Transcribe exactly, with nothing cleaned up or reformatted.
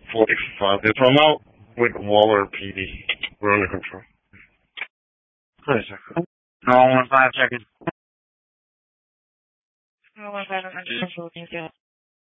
forty-five. If I'm out with Waller P D, we're under control. Wait a second. No, one five seconds. No, one five, I'm under control, thank you.